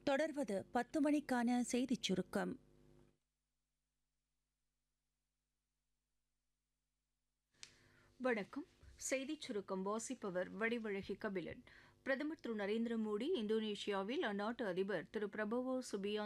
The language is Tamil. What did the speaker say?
தொடர்வது 10 மணிக்கான செய்திச் சுருக்கம். வணக்கம். செய்திச் சுருக்கம் வாசிப்பவர் வடிவழகி கபிலன். பிரதமர் திரு நரேந்திர மோடி இந்தோனேஷியாவில் அந்நாட்டு அதிபர் திரு பிரபோவோ சுபியாந்தோ